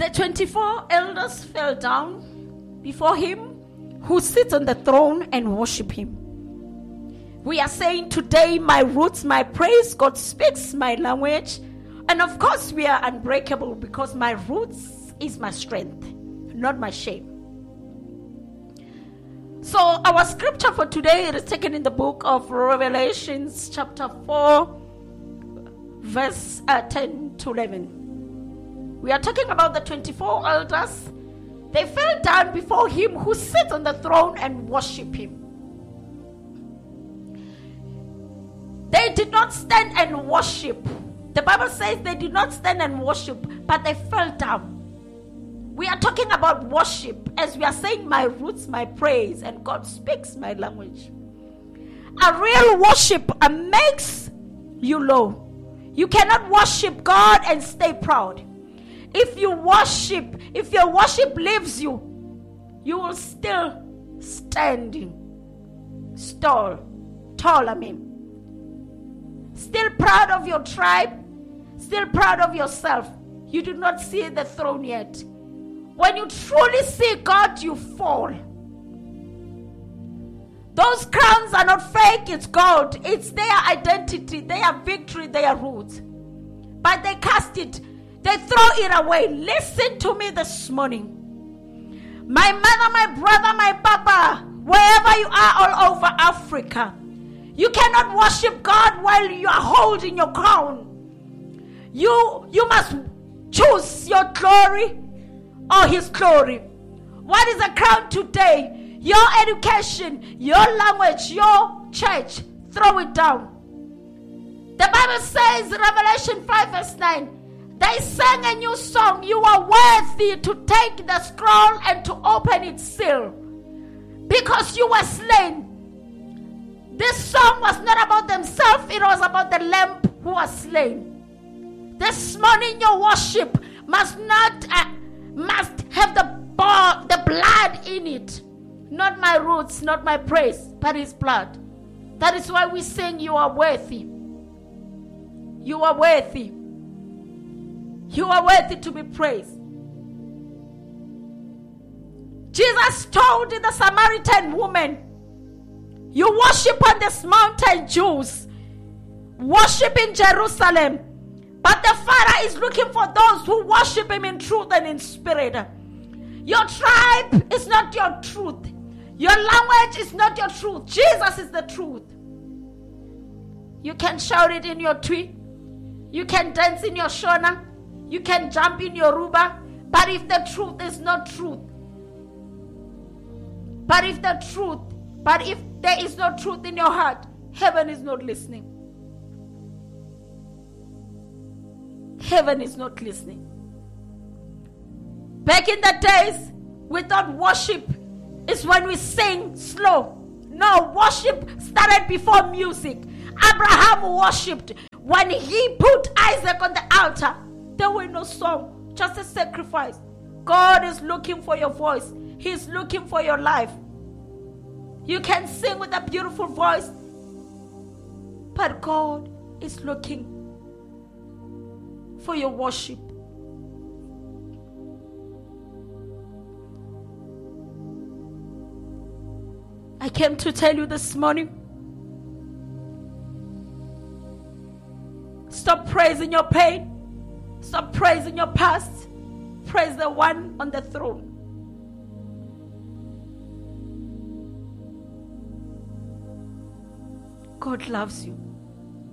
the 24 elders fell down before him who sits on the throne and worship him. We are saying today, my roots, my praise, God speaks my language. And of course, we are unbreakable because my roots is my strength, not my shame. So our scripture for today is taken in the book of Revelations chapter 4, verse 10 to 11. We are talking about the 24 elders. They fell down before him who sits on the throne and worship him. They did not stand and worship. The Bible says they did not stand and worship, but they fell down. We are talking about worship as we are saying my roots, my praise, and God speaks my language. A real worship makes you low. You cannot worship God and stay proud. If your worship leaves you, you will still standing tall, still proud of your tribe, still proud of yourself. You do not see the throne yet. When you truly see God, you fall. Those crowns are not fake, it's gold. It's their identity, their victory, their roots. But they cast it, they throw it away. Listen to me this morning. My mother, my brother, my papa, wherever you are all over Africa, you cannot worship God while you are holding your crown. You must choose your glory or his glory. What is a crown today? Your education, your language, your church. Throw it down. The Bible says, Revelation 5 verse 9, they sang a new song. You are worthy to take the scroll and to open its seal, because you were slain. This song was not about themselves, it was about the Lamb who was slain. This morning your worship must have the blood in it. Not my roots, not my praise, but his blood. That is why we sing, you are worthy. You are worthy. You are worthy to be praised. Jesus told the Samaritan woman, you worship on this mountain, Jews. Worship in Jerusalem. But the Father is looking for those who worship him in truth and in spirit. Your tribe is not your truth. Your language is not your truth. Jesus is the truth. You can shout it in your tree. You can dance in your Shona. You can jump in your Ruba. But if the truth is not truth, but if there is no truth in your heart, heaven is not listening. Heaven is not listening. Back in the days, we thought worship is when we sing slow. No, worship started before music. Abraham worshipped. When he put Isaac on the altar, there were no song, just a sacrifice. God is looking for your voice. He's looking for your life. You can sing with a beautiful voice, but God is looking for your worship. I came to tell you this morning, stop praising your pain. Stop praising your past. Praise the one on the throne. God loves you.